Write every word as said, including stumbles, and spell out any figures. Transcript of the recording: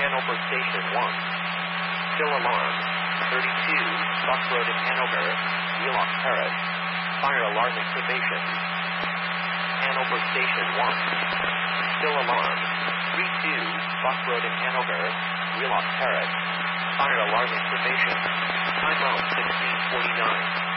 Hanover Station one. Still alarm. thirty-two, Bus Road in Hanover, Wheelock Terrace. Fire alarm activation. Hanover Station one. Still alarm. three-two, Bus Road in Hanover, Wheelock Terrace. Fire alarm activation. Time out sixteen forty-nine.